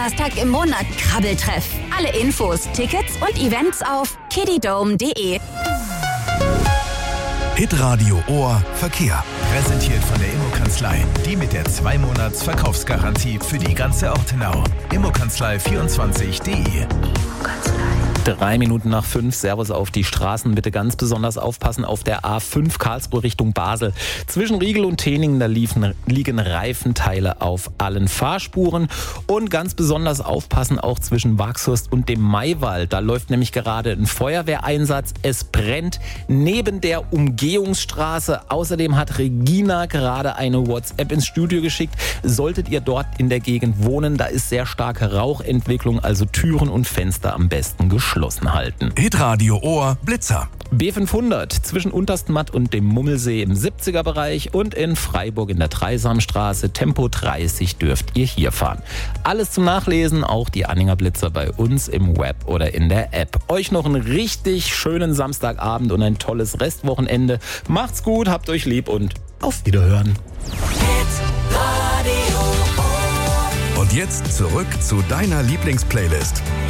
Donnerstag im Monat Krabbeltreff. Alle Infos, Tickets und Events auf kiddydome.de. Hitradio Ohr Verkehr. Präsentiert von der Immokanzlei. Die mit der 2-Monats-Verkaufsgarantie für die ganze Ortenau. Immokanzlei24.de. 3 Minuten nach 5, Servus auf die Straßen. Bitte ganz besonders aufpassen auf der A5 Karlsruhe Richtung Basel. Zwischen Riegel und Teningen, da liegen Reifenteile auf allen Fahrspuren. Und ganz besonders aufpassen auch zwischen Wachshurst und dem Maywald. Da läuft nämlich gerade ein Feuerwehreinsatz. Es brennt neben der Umgehungsstraße. Außerdem hat Regina gerade eine WhatsApp ins Studio geschickt. Solltet ihr dort in der Gegend wohnen, da ist sehr starke Rauchentwicklung, also Türen und Fenster am besten geschlossen halten. Hitradio Ohr Blitzer. B500 zwischen Unterstmatt und dem Mummelsee im 70er-Bereich und in Freiburg in der Dreisamstraße. Tempo 30 dürft ihr hier fahren. Alles zum Nachlesen, auch die Anhänger Blitzer bei uns im Web oder in der App. Euch noch einen richtig schönen Samstagabend und ein tolles Restwochenende. Macht's gut, habt euch lieb und auf Wiederhören. Und jetzt zurück zu deiner Lieblingsplaylist.